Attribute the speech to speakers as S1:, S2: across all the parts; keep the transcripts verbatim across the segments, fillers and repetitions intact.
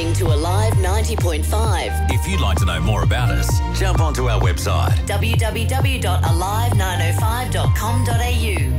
S1: listening to Alive ninety point five.
S2: If you'd like to know more about us, jump onto our website
S1: w w w dot alive nine oh five dot com dot a u.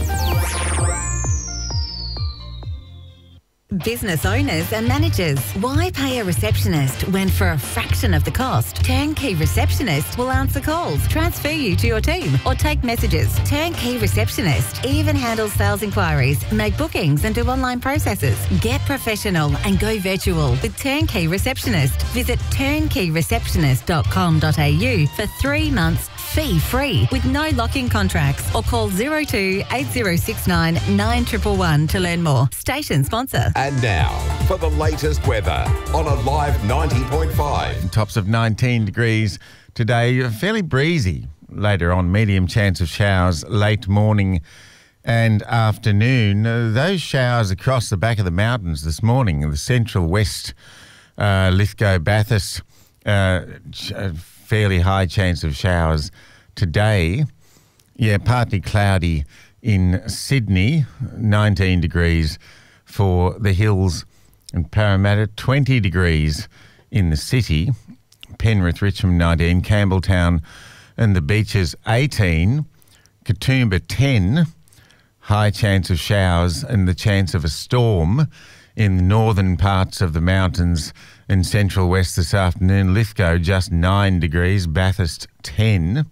S3: Business owners and managers, why pay a receptionist when for a fraction of the cost, Turnkey Receptionist will answer calls, transfer you to your team or take messages. Turnkey Receptionist even handles sales inquiries, make bookings and do online processes. Get professional and go virtual with Turnkey Receptionist. Visit turnkey receptionist dot com dot a u for three months fee free with no lock-in contracts, or call zero two eight zero six nine nine one one one to learn more. Station sponsor.
S4: And now for the latest weather on Alive ninety point five.
S5: Tops of nineteen degrees today, fairly breezy. Later on, medium chance of showers late morning and afternoon. Uh, those showers across the back of the mountains this morning in the central west, uh, Lithgow, Bathurst, uh, ch- uh, fairly high chance of showers today. Yeah, partly cloudy in Sydney, nineteen degrees for the hills and Parramatta, twenty degrees in the city, Penrith, Richmond nineteen, Campbelltown and the beaches eighteen, Katoomba ten, high chance of showers and the chance of a storm in the northern parts of the mountains in central west this afternoon. Lithgow just nine degrees, Bathurst ten.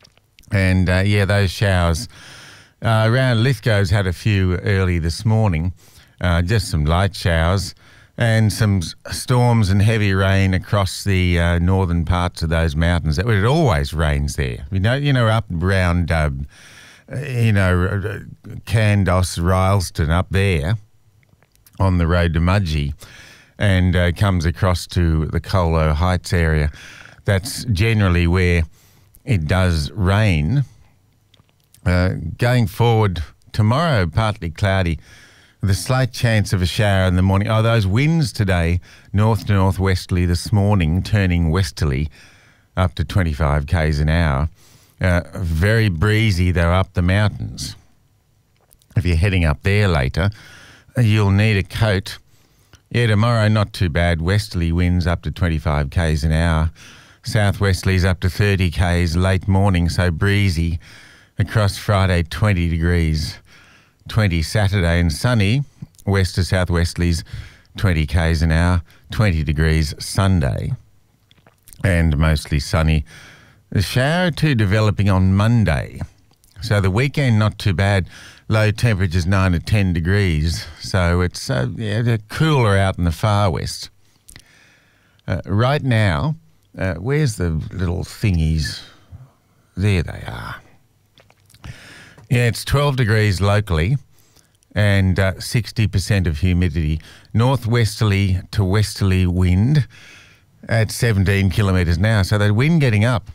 S5: And uh, yeah, those showers uh, around Lithgow's had a few early this morning, uh, just some light showers and some s- storms and heavy rain across the uh, northern parts of those mountains. It, it always rains there. You know, you know, up around, uh, you know, Candos, Ryleston, up there on the road to Mudgee, and uh, comes across to the Colo Heights area. That's generally where it does rain. Uh, going forward, tomorrow, partly cloudy, with a slight chance of a shower in the morning. Oh, those winds today, north to northwesterly this morning, turning westerly up to twenty-five kays an hour. Uh, very breezy, though, up the mountains. If you're heading up there later, you'll need a coat. Yeah, tomorrow, not too bad. Westerly winds up to twenty-five kays an hour. Southwesterlies up to thirty kays late morning, so breezy. Across Friday, twenty degrees. twenty Saturday and sunny. West to southwesterlies, twenty kays an hour. twenty degrees Sunday. And mostly sunny. A shower or two developing on Monday. So the weekend, not too bad. Low temperatures nine to ten degrees. So it's uh, yeah, cooler out in the far west. Uh, right now, uh, where's the little thingies? There they are. Yeah, it's twelve degrees locally and uh, sixty percent of humidity. Northwesterly to westerly wind at seventeen kilometres an hour. So the wind getting up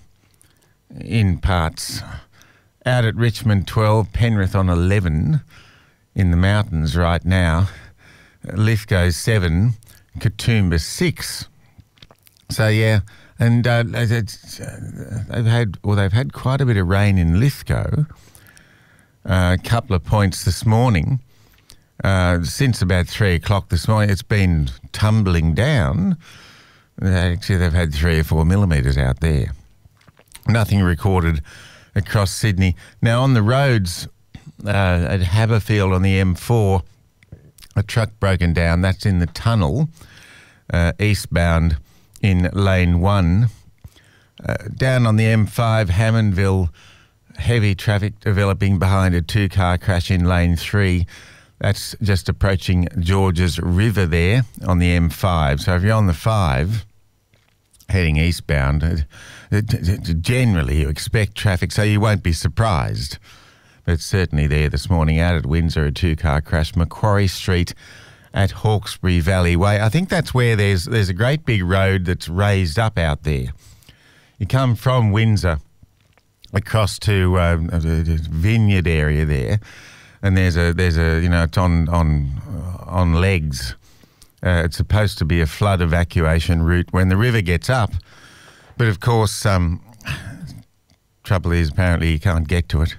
S5: in parts. Out at Richmond, twelve, Penrith on eleven in the mountains right now. Lithgow, seven, Katoomba, six. So, yeah, and uh, it's, uh, they've had, well, they've had quite a bit of rain in Lithgow. Uh, a couple of points this morning. Uh, since about three o'clock this morning, it's been tumbling down. Actually, they've had three or four millimetres out there. Nothing recorded across Sydney. Now, on the roads uh, at Haberfield on the M four, a truck broken down. That's in the tunnel, uh, eastbound in lane one. Uh, down on the M five, Hammondville, heavy traffic developing behind a two-car crash in lane three. That's just approaching Georges River there on the M five. So if you're on the five, heading eastbound, it, it, it, generally you expect traffic, so you won't be surprised. But certainly there this morning out at Windsor, a two-car crash, Macquarie Street at Hawkesbury Valley Way. I think that's where there's there's a great big road that's raised up out there. You come from Windsor across to uh, the Vineyard area there, and there's a there's a you know it's on on on legs. Uh, it's supposed to be a flood evacuation route when the river gets up, but of course, um, trouble is apparently you can't get to it.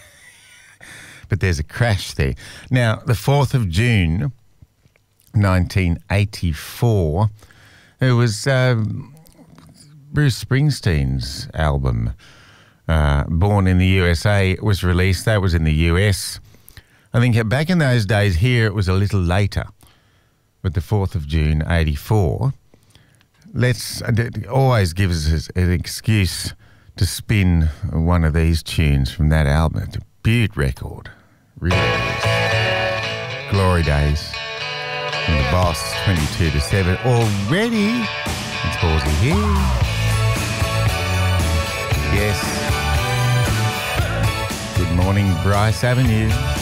S5: But there's a crash there. Now, the fourth of June, nineteen eighty-four, It was um, Bruce Springsteen's album, uh, Born in the U S A, was released. That was in the U S. I think back in those days here it was a little later, with the fourth of June, eighty-four. Let's, it always gives us an excuse to spin one of these tunes from that album. It's a beaut record, really is. Glory Days from The Boss, twenty-two to seven. Already, it's Horsey here. Yes. Good morning, Bryce Avenue.